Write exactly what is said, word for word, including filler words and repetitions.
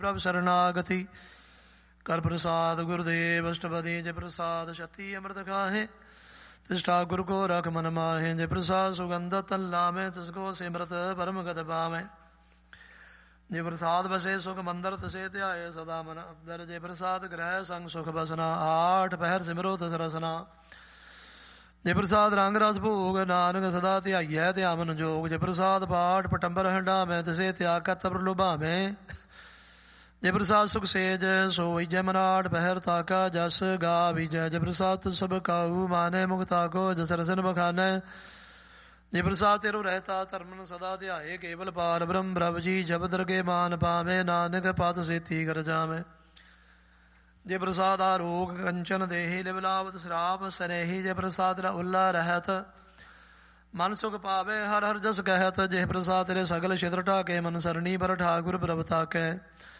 ਪ੍ਰਭ ਸ਼ਰਨਾਗਤੀ ਕਰ ਪ੍ਰਸਾਦ ਗੁਰਦੇਵ ਅਸ਼ਟਪਦੀ ਜੇ ਪ੍ਰਸਾਦ ਛਤੀ ਅੰਮ੍ਰਿਤ ਖਾਹੇ ਤਿਸ ਠਾਕੁਰ ਕੋ ਰਖ ਮਨ ਮਾਹੇ ਜੇ ਪ੍ਰਸਾਦ ਸੁਗੰਧਤ ਤਨ ਲਾਮੇ ਤਿਸ ਕੋ ਸਿਮਰਤ ਪਰਮ ਗਤ ਪਾਵੈ ਜੇ ਪ੍ਰਸਾਦ ਬਸੇ ਸੁਖ ਮੰਦਰ ਤਸੇ ਧਿਆਏ ਸਦਾ ਮਨ ਅਬਦਰ ਜੇ ਪ੍ਰਸਾਦ ਗ੍ਰਹਿ ਸੰਗ ਸੁਖ ਬਸਨਾ ਆਠ ਪਹਿਰ ਸਿਮਰੋ ਤਿਸ ਰਸਨਾ ਜੇ ਪ੍ਰਸਾਦ ਰੰਗ ਰਸ ਭੋਗ ਨਾਨਕ ਸਦਾ ਧਿਆਈਐ ਧਿਆਵਨ ਜੋਗ ਜੇ ਪ੍ਰਸਾਦ ਪਾਠ ਪਟੰਬਰ ਹੰਡਾਵੇਂ ਤਿਸੇ ਤਿਆਗ ਕਤ ਪ੍ਰਲੋਭਾਵੇਂ ਜੇ ਪ੍ਰਸਾਦ ਸੁਖ ਸੇਜ ਸੋਈ ਜੈ ਮਨਾਟ ਪਹਿਰ ਤਾਕਾ ਜਸ ਗਾ ਵਿਜੈ ਜੇ ਪ੍ਰਸਾਦ ਤੁ ਸਭ ਕਾਊ ਮਾਨੇ ਮੁਕਤਾ ਕੋ ਜਸ ਰਸਨ ਬਖਾਨੈ ਜੇ ਪ੍ਰਸਾਦ ਤੇਰੋ ਰਹਿਤਾ ਧਰਮਨ ਸਦਾ ਧਿਆਏ ਕੇਵਲ ਪਾਰ ਬ੍ਰਹਮ ਪ੍ਰਭ ਜੀ ਜਬ ਦਰਗੇ ਮਾਨ ਪਾਵੇਂ ਨਾਨਕ ਪਤ ਸੇਤੀ ਕਰ ਜਾਵੇਂ ਜੇ ਪ੍ਰਸਾਦ ਆਰੋਗ ਕੰਚਨ ਦੇਹੀ ਲਿਵਲਾਵਤ ਸ਼ਰਾਬ ਸਰੇਹੀ ਜੇ ਪ੍ਰਸਾਦ ਰਾ ਉੱਲਾ ਰਹਿਤ ਮਨ ਸੁਖ ਪਾਵੇ ਹਰ ਹਰ ਜਸ ਕਹਿਤ ਜੇ ਪ੍ਰਸਾਦ ਤੇਰੇ ਸਗਲ ਛਿਦਰ ਢਾਕੇ ਮਨ ਸਰਣੀ ਪਰ ਠਾਕੁਰ ਪ੍ਰਭ ਤਾਕੈ